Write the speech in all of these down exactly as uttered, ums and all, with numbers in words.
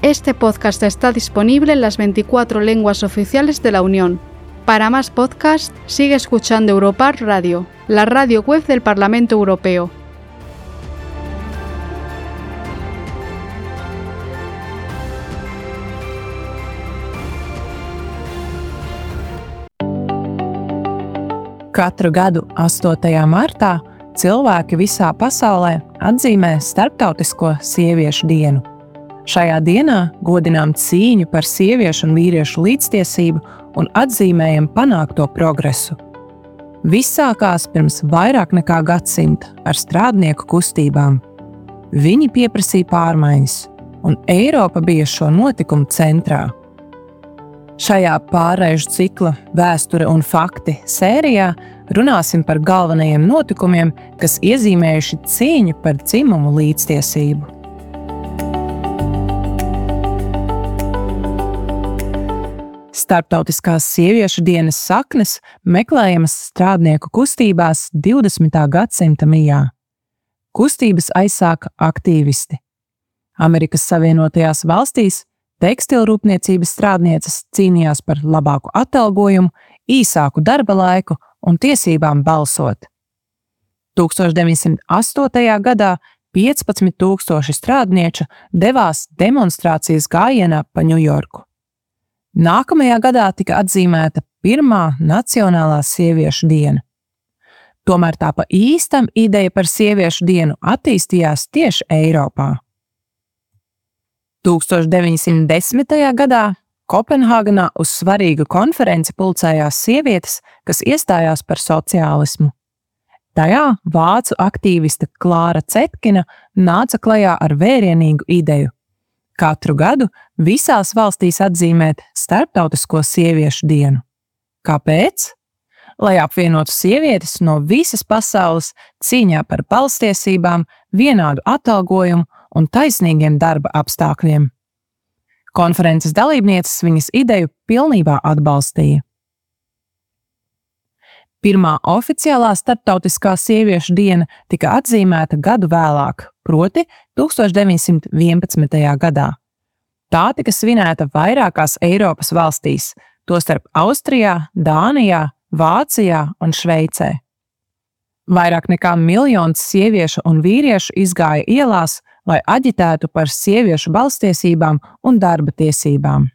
Este podcast está disponible en las veinticuatro lenguas oficiales de la Unión. Para más podcasts, sigue escuchando Europar Radio, la radio web del Parlamento Europeo. Katru gadu astotajā martā cilvēki visā pasaulē atzīmē Starptautisko sieviešu dienu. Šajā dienā godinām cīņu par sieviešu un vīriešu līdztiesību un atzīmējam panākto progresu. Viss sākās pirms vairāk nekā gadsimta ar strādnieku kustībām. Viņi pieprasīja pārmaiņas, un Eiropa bija šo notikumu centrā. Šajā pārēžu cikla Vēsture un fakti sērijā runāsim par galvenajiem notikumiem, kas iezīmējuši cīņu par dzimumu līdztiesību. Starptautiskās sieviešu dienas saknes meklējamas strādnieku kustībās divdesmitā gadsimta mijā. Kustības aizsāka aktīvisti. Amerikas Savienotajās valstīs tekstilrūpniecības strādnieces cīnījās par labāku atalgojumu, īsāku darba laiku un tiesībām balsot. tūkstoš deviņsimt astotajā gadā piecpadsmit tūkstoši strādnieču devās demonstrācijas gājienā pa Ņujorku. Nākamajā gadā tika atzīmēta pirmā Nacionālā sieviešu diena. Tomēr tā pa īstam ideja par sieviešu dienu attīstījās tieši Eiropā. tūkstoš deviņsimt desmitajā gadā Kopenhāgenā uz svarīgu konferenci pulcējās sievietes, kas iestājās par sociālismu. Tajā vācu aktīviste Klāra Cetkina nāca klajā ar vērienīgu ideju. Katru gadu visās valstīs atzīmēt Starptautisko sieviešu dienu. Kāpēc? Lai apvienotu sievietes no visas pasaules cīņā par balstiesībām, vienādu atalgojumu un taisnīgiem darba apstākļiem. Konferences dalībnieces viņas ideju pilnībā atbalstīja. Pirmā oficiālā Starptautiskā sieviešu diena tika atzīmēta gadu vēlāk, proti tūkstoš deviņsimt vienpadsmitajā gadā. Tā tika svinēta vairākās Eiropas valstīs, tostarp Austrijā, Dānijā, Vācijā un Šveicē. Vairāk nekā miljons sieviešu un vīriešu izgāja ielās, lai aģitētu par sieviešu balstiesībām un darba tiesībām.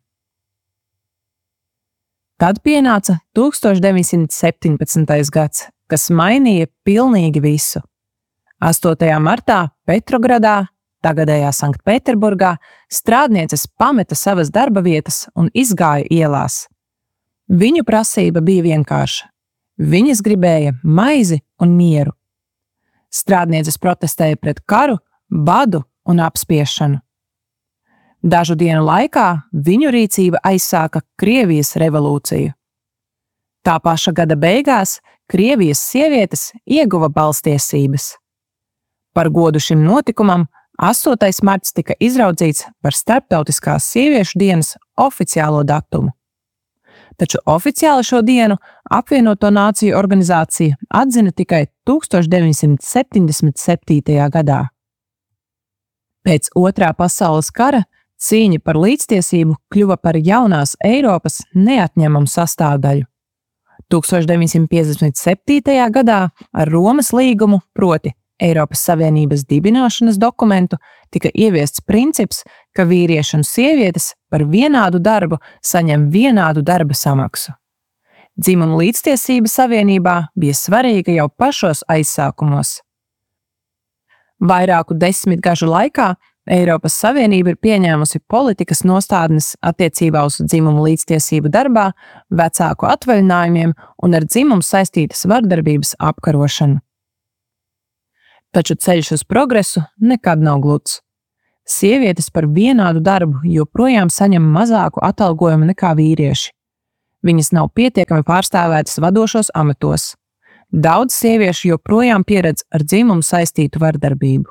Tad pienāca tūkstoš deviņsimt septiņpadsmitais gads, kas mainīja pilnīgi visu. astotajā martā Petrogradā, tagadējā Sanktpēterburgā, strādnieces pameta savas darba vietas un izgāja ielās. Viņu prasība bija vienkārša. Viņas gribēja maizi un mieru. Strādnieces protestēja pret karu, badu un apspiešanu. Dažu dienu laikā viņu rīcība aizsāka Krievijas revolūciju. Tā paša gada beigās Krievijas sievietes ieguva balstiesības. Par godu šim notikumam astotais marts tika izraudzīts par Starptautiskās sieviešu dienas oficiālo datumu. Taču oficiāli šo dienu apvienoto nāciju organizācija atzina tikai tūkstoš deviņsimt septiņdesmit septītajā gadā. Pēc Otrā pasaules kara cīņa par līdztiesību kļuva par jaunās Eiropas neatņemamu sastāvdaļu. tūkstoš deviņsimt piecdesmit septītajā gadā ar Romas līgumu, proti Eiropas Savienības dibināšanas dokumentu, tika ieviests princips, ka vīrieši un sievietes par vienādu darbu saņem vienādu darba samaksu. Dzimuma līdztiesība savienībā bija svarīga jau pašos aizsākumos. Vairāku desmitgažu laikā Eiropas Savienība ir pieņēmusi politikas nostādnes attiecībā uz dzimumu līdztiesību darbā, vecāku atvaļinājumiem un ar dzimumu saistītas vardarbības apkarošanu. Taču ceļš uz progresu nekad nav gluds. Sievietes par vienādu darbu joprojām saņem mazāku atalgojumu nekā vīrieši. Viņas nav pietiekami pārstāvētas vadošos amatos. Daudz sieviešu joprojām pieredz ar dzimumu saistītu vardarbību.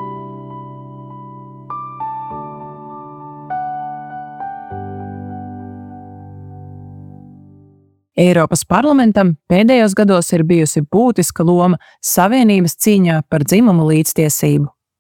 Eiropas parlamentam pēdējos gados ir bijusi būtiska loma Savienības cīņā par dzimumu līdztiesību.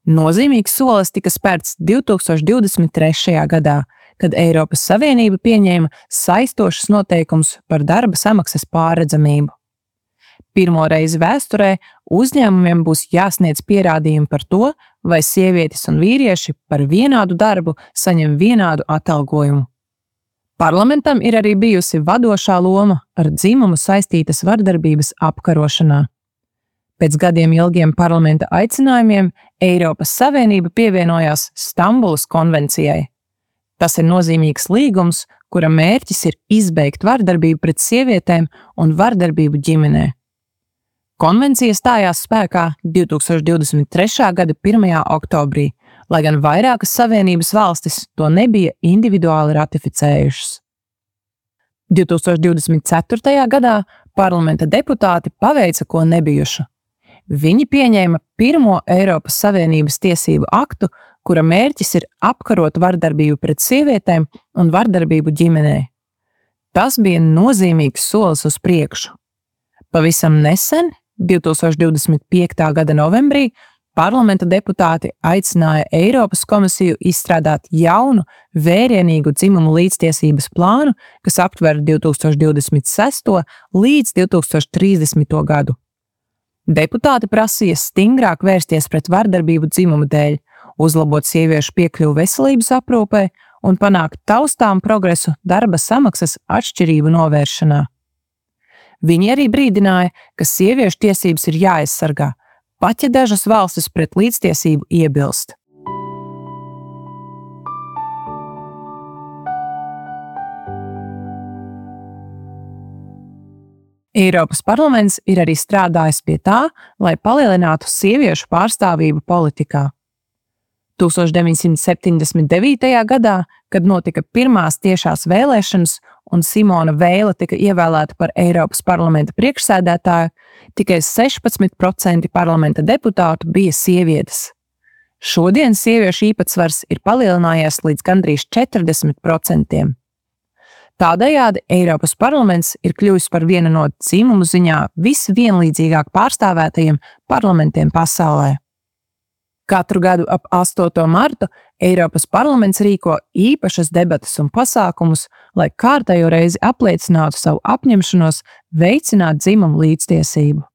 Nozīmīgs solis tika spērts divtūkstoš divdesmit trešajā gadā, kad Eiropas Savienība pieņēma saistošus noteikumus par darba samaksas pārredzamību. Pirmo reizi vēsturē uzņēmumiem būs jāsniedz pierādījumi par to, vai sievietes un vīrieši par vienādu darbu saņem vienādu atalgojumu. Parlamentam ir arī bijusi vadošā loma ar dzimumu saistītas vardarbības apkarošanā. Pēc gadiem ilgiem parlamenta aicinājumiem Eiropas Savienība pievienojās Stambulas konvencijai. Tas ir nozīmīgs līgums, kura mērķis ir izbeigt vardarbību pret sievietēm un vardarbību ģimenē. Konvencija stājās spēkā divtūkstoš divdesmit trešā gada pirmajā oktobrī, lai gan vairākas Savienības valstis to nebija individuāli ratificējušas. divtūkstoš divdesmit ceturtajā gadā parlamenta deputāti paveica ko nebijušu. Viņi pieņēma pirmo Eiropas Savienības tiesību aktu, kura mērķis ir apkarot vardarbību pret sievietēm un vardarbību ģimenē. Tas bija nozīmīgs solis uz priekšu. Pavisam nesen, divtūkstoš divdesmit piektā gada novembrī, parlamenta deputāti aicināja Eiropas komisiju izstrādāt jaunu, vērienīgu dzimumu līdztiesības plānu, kas aptver divtūkstoš divdesmit sesto līdz divtūkstoš trīsdesmito gadu. Deputāti prasīja stingrāk vērsties pret vardarbību dzimumu dēļ, uzlabot sieviešu piekļuvi veselības aprūpē un panākt taustām progresu darba samaksas atšķirību novēršanā. Viņi arī brīdināja, ka sieviešu tiesības ir jāaizsargā, pat ja dažas valstis pret līdztiesību iebilst. Eiropas parlaments ir arī strādājis pie tā, lai palielinātu sieviešu pārstāvību politikā. tūkstoš deviņsimt septiņdesmit devītajā gadā, kad notika pirmās tiešās vēlēšanas un Simona Veile tika ievēlēta par Eiropas parlamenta priekšsēdētāju, tikai sešpadsmit procenti parlamenta deputātu bija sievietes. Šodien sieviešu īpatsvars ir palielinājies līdz gandrīz četrdesmit procentiem. Tādējādi Eiropas parlaments ir kļuvis par vienu no dzimumu ziņā visvienlīdzīgāk pārstāvētajiem parlamentiem pasaulē. Katru gadu ap astoto martu Eiropas parlaments rīko īpašas debates un pasākumus, lai kārtējo reizi apliecinātu savu apņemšanos veicināt dzimumu līdztiesību.